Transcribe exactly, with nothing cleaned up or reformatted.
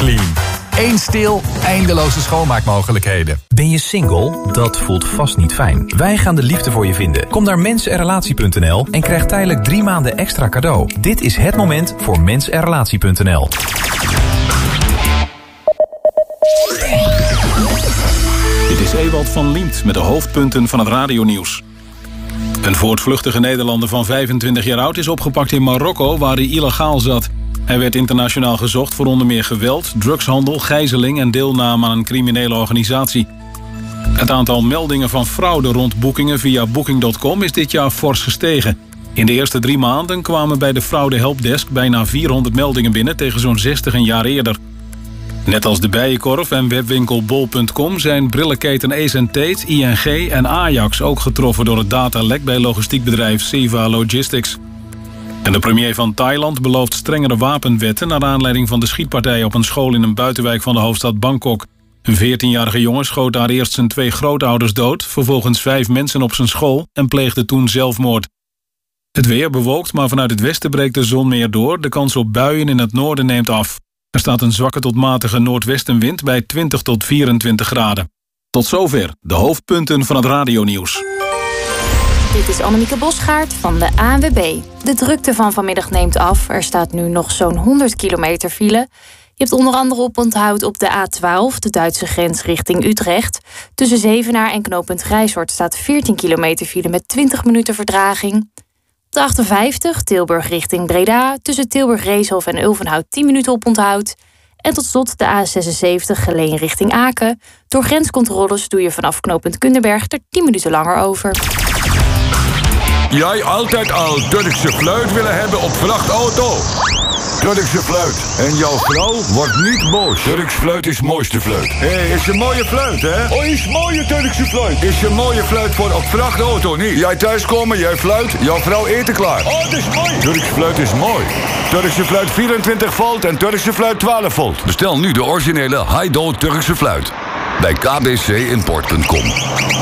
Clean. Eén stil, eindeloze schoonmaakmogelijkheden. Ben je single? Dat voelt vast niet fijn. Wij gaan de liefde voor je vinden. Kom naar mens en relatie punt n l en krijg tijdelijk drie maanden extra cadeau. Dit is het moment voor mens en relatie punt n l. Dit is Ewald van Liemt met de hoofdpunten van het radionieuws. Een voortvluchtige Nederlander van vijfentwintig jaar oud is opgepakt in Marokko, waar hij illegaal zat. Hij werd internationaal gezocht voor onder meer geweld, drugshandel, gijzeling en deelname aan een criminele organisatie. Het aantal meldingen van fraude rond boekingen via booking punt com is dit jaar fors gestegen. In de eerste drie maanden kwamen bij de fraude helpdesk bijna vierhonderd meldingen binnen tegen zo'n zestig een jaar eerder. Net als de Bijenkorf en webwinkel bol punt com zijn brillenketen Ace en Tate, I N G en Ajax ook getroffen door het datalek bij logistiekbedrijf Seva Logistics. En de premier van Thailand belooft strengere wapenwetten naar aanleiding van de schietpartij op een school in een buitenwijk van de hoofdstad Bangkok. Een veertienjarige jongen schoot daar eerst zijn twee grootouders dood, vervolgens vijf mensen op zijn school en pleegde toen zelfmoord. Het weer bewolkt, maar vanuit het westen breekt de zon meer door. De kans op buien in het noorden neemt af. Er staat een zwakke tot matige noordwestenwind bij twintig tot vierentwintig graden. Tot zover de hoofdpunten van het radionieuws. Dit is Annemieke Bosgaard van de A N W B. De drukte van vanmiddag neemt af. Er staat nu nog zo'n honderd kilometer file. Je hebt onder andere oponthoud op de A twaalf, de Duitse grens richting Utrecht. Tussen Zevenaar en knooppunt Grijshoort staat veertien kilometer file met twintig minuten vertraging. Op de achtenvijftig, Tilburg richting Breda. Tussen Tilburg-Reeshof en Ulvenhout tien minuten oponthoud. En tot slot de A zesenzeventig, Geleen richting Aken. Door grenscontroles doe je vanaf knooppunt Kunderberg er tien minuten langer over. Jij altijd al Turkse fluit willen hebben op vrachtauto? Turkse fluit. En jouw vrouw wordt niet boos. Turks fluit is mooiste fluit. Hé, hey, is een mooie fluit, hè? Oh, is mooie Turkse fluit. Is een mooie fluit voor op vrachtauto, niet? Jij thuiskomen, jij fluit, jouw vrouw eten klaar. Oh, dat is mooi. Turks fluit is mooi. Turkse fluit vierentwintig volt en Turkse fluit twaalf volt. Bestel nu de originele Haido Turkse fluit. Bij k b c import punt com.